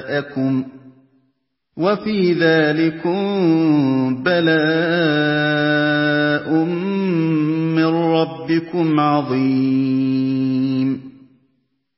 جَاءَكُمْ ۚ وَفِي ذَٰلِكُم بَلَاءٌ مِّن رَّبِّكُمْ عَظِيمٌ